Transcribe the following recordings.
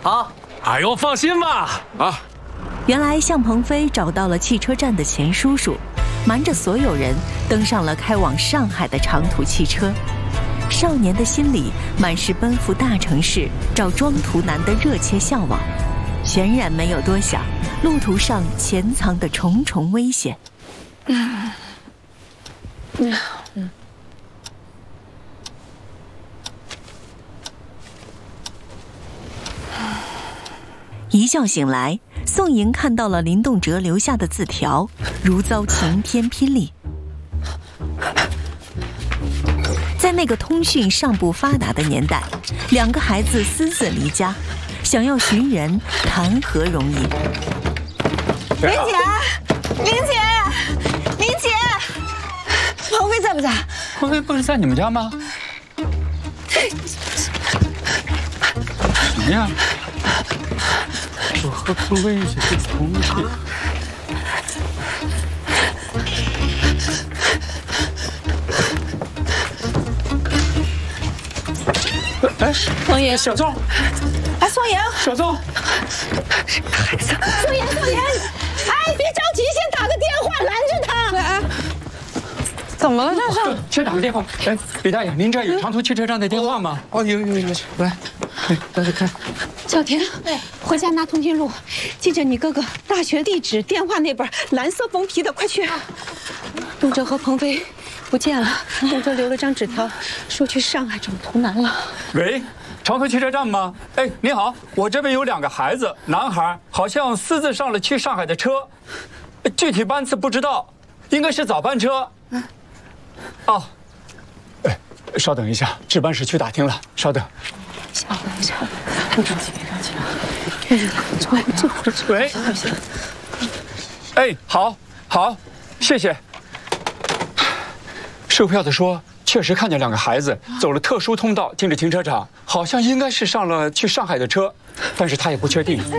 好。 哎呦，放心吧，啊。 原来向鹏飞找到了汽车站的钱叔叔，瞒着所有人登上了开往上海的长途汽车。少年的心里满是奔赴大城市找庄图南的热切向往，全然没有多想路途上潜藏的重重危险。一觉醒来，宋莹看到了林动辄留下的字条，如遭晴天霹雳。在那个通讯尚不发达的年代，2个孩子私自离家，想要寻人谈何容易？ 林姐，鹏飞在不在？ 鹏飞不是在你们家吗？什么呀？我和鹏飞一起去重庆。哎， 宋妍， 小宋， 哎，宋妍， 小宋， 孩子，宋妍，哎，别着急，先打个电话拦着他。哎，怎么了这是？ 先打个电话。哎，李大爷，您这有长途汽车站的电话吗？哦，有，来，大家看。 小田，回家拿通讯录，记着你哥哥大学地址、电话那本蓝色封皮的，快去。动辄和鹏飞不见了，动辄留了张纸条，说去上海找图南了。 喂，长途汽车站吗？哎，你好，我这边有2个孩子，男孩好像私自上了去上海的车，具体班次不知道，应该是早班车。哦，哎，稍等一下，值班室去打听了，稍等。 小等，别着急啊！ 喂，哎，好，谢谢。售票的说，确实看见2个孩子走了特殊通道进了停车场，好像应该是上了去上海的车，但是他也不确定。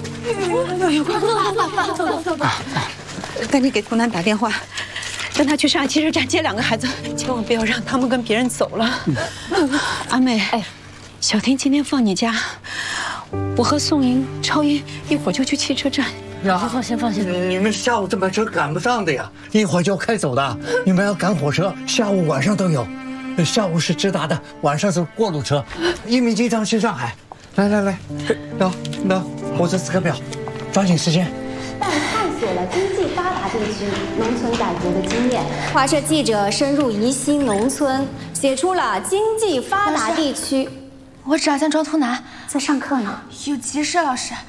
走，赶紧给图南打电话，让他去上海汽车站接2个孩子，千万不要让他们跟别人走了。阿妹，哎，小婷今天放你假，我和宋莹、超英一会儿就去汽车站。 放心。 你们下午这班车赶不上的呀，一会儿就要开走的。你们要赶火车，下午晚上都有。下午是直达的，晚上是过路车。1米经常去上海。来，喏，火车时刻表，抓紧时间。 但探索了经济发达地区农村改革的经验，华社记者深入宜兴农村，写出了经济发达地区。 我找见庄图南， 在上课呢。 有急事，老师。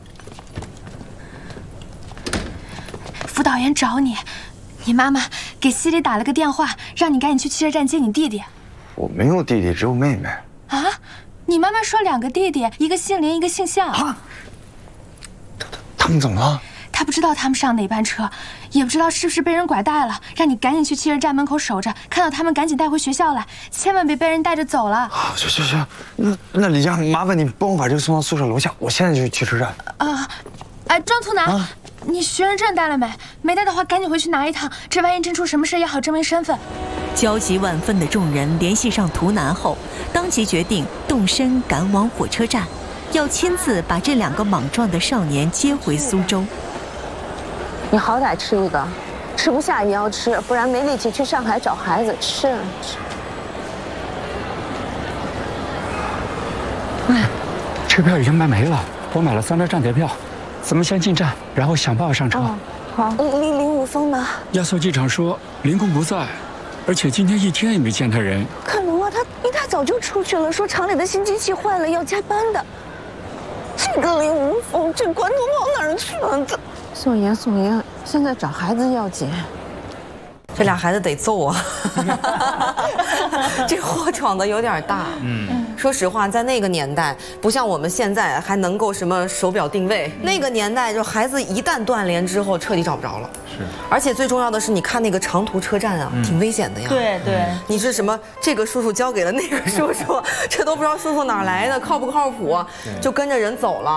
辅导员找你，你妈妈给西里打了个电话，让你赶紧去汽车站接你弟弟。 我没有弟弟，只有妹妹。 啊？你妈妈说2个弟弟，一个姓林，一个姓向。 啊？他们怎么了？ 他不知道他们上哪班车，也不知道是不是被人拐带了，让你赶紧去汽车站门口守着，看到他们赶紧带回学校来，千万别被人带着走了。 好，行，那李佳，麻烦你帮我把这个送到宿舍楼下，我现在就去汽车站。 庄图南，你学生证带了没？没带的话，赶紧回去拿一趟，这万一真出什么事，也好证明身份。 焦急万分的众人联系上图南后，当即决定动身赶往火车站，要亲自把这2个莽撞的少年接回苏州。 你好歹吃一个，吃不下也要吃，不然没力气去上海找孩子。吃。 哎，车票已经卖没了，我买了3张站台票，咱们先进站，然后想办法上车。 好。林武峰呢？ 押送机场说林工不在，而且今天1天也没见他人。 可能啊，他一大早就出去了，说厂里的新机器坏了要加班的。这个林武峰，这关头跑哪儿去了？宋妍，现在找孩子要紧。 这俩孩子得揍啊！这祸闯的有点大。说实话，在那个年代，不像我们现在还能够什么手表定位。那个年代，就孩子一旦断联之后，彻底找不着了。是。而且最重要的是，你看那个长途车站啊，挺危险的呀。 对。 你是什么？这个叔叔交给了那个叔叔，这都不知道叔叔哪来的，靠不靠谱，就跟着人走了。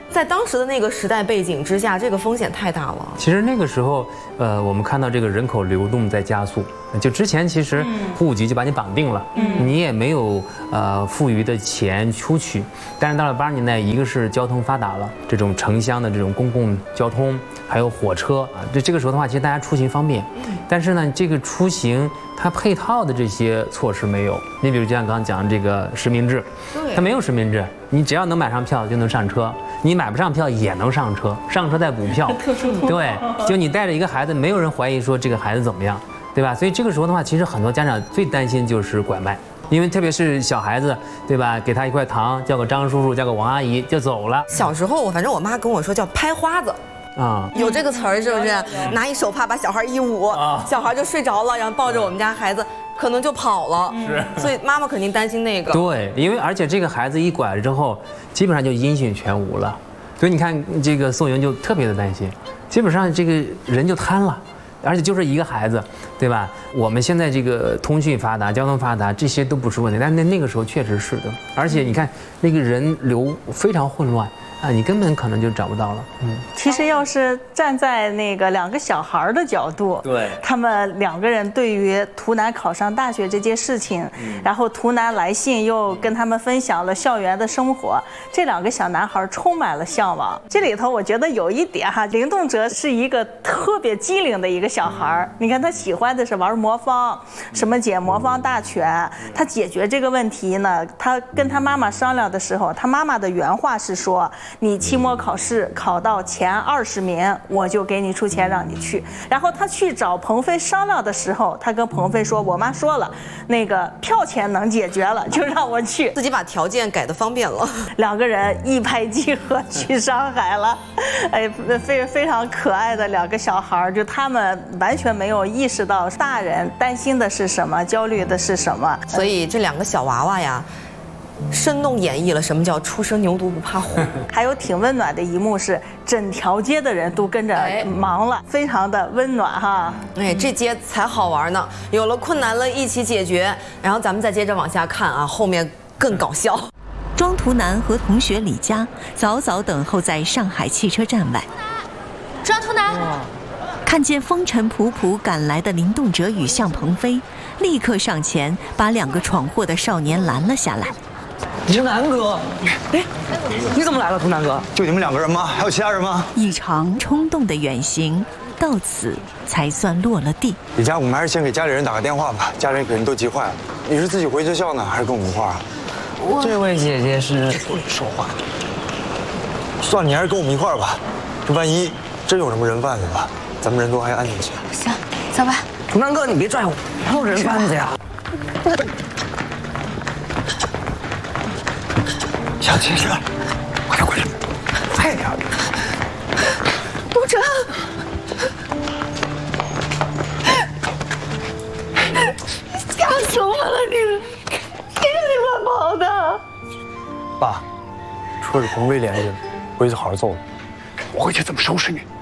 在当时的那个时代背景之下，这个风险太大了。 其实那个时候，我们看到这个人口流动在加速。就之前其实户籍就把你绑定了，你也没有富余的钱出去。但是到了80年代，一个是交通发达了，这种城乡的这种公共交通，还有火车啊，这个时候的话，其实大家出行方便。但是呢，这个出行它配套的这些措施没有。你比如就像刚刚讲的这个实名制，它没有实名制，你只要能买上票就能上车，你买不上票也能上车，上车再补票。对，就你带着一个孩子，没有人怀疑说这个孩子怎么样。对吧？所以这个时候的话，其实很多家长最担心就是拐卖，因为特别是小孩子，对吧？给他一块糖，叫个张叔叔，叫个王阿姨就走了。 小时候，反正我妈跟我说叫拍花子。有这个词儿是不是？拿一手帕把小孩一捂，小孩就睡着了，然后抱着我们家孩子，可能就跑了。是，所以妈妈肯定担心那个。 对，因为而且这个孩子一拐了之后，基本上就音讯全无了。所以你看，这个宋莹就特别的担心，基本上这个人就瘫了。而且就是一个孩子，对吧？我们现在这个通讯发达、交通发达，这些都不是问题，但那个时候确实是的。而且你看那个人流非常混乱啊，你根本可能就找不到了。 其实要是站在那个2个小孩的角度，对，他们2个人对于图南考上大学这件事情，然后图南来信又跟他们分享了校园的生活，这2个小男孩充满了向往。这里头我觉得有一点哈，林动辄是一个特别机灵的一个小孩，你看他喜欢的是玩魔方，什么解魔方大全。他解决这个问题呢，他跟他妈妈商量的时候，他妈妈的原话是说，你期末考试考到前20名，我就给你出钱让你去。然后他去找鹏飞商量的时候，他跟鹏飞说，我妈说了，那个票钱能解决了，就让我去， 自己把条件改得方便了。 2个人一拍即合去上海了，哎，非常可爱的2个小孩，就他们完全没有意识到大人担心的是什么，焦虑的是什么。 所以这2个小娃娃呀，生动演绎了什么叫初生牛犊不怕虎。 还有挺温暖的一幕是，整条街的人都跟着忙了，非常的温暖哈。 哎，这街才好玩呢，有了困难了一起解决。然后咱们再接着往下看啊，后面更搞笑。 庄图南和同学李佳早早等候在上海汽车站外。 庄图南看见风尘仆仆赶来的林动辄与向鹏飞，立刻上前把2个闯祸的少年拦了下来。 你是南哥？哎，你怎么来了，图南哥？就你们2个人吗？还有其他人吗？ 一场冲动的远行到此才算落了地。 李佳，我们还是先给家里人打个电话吧，家里人肯定都急坏了。你是自己回学校呢，还是跟我们一块儿啊？ 这位姐姐是不许说话。算你还是跟我们一块儿吧，这万一真有什么人贩子吧，咱们人多还安全些。 行，走吧。 图南哥，你别拽我，哪有人贩子呀？ 小汽车，快点，快点！ 东哲，吓死我了！你乱跑的。 爸，车是鹏飞联系的，回去好好揍他。我回去怎么收拾你？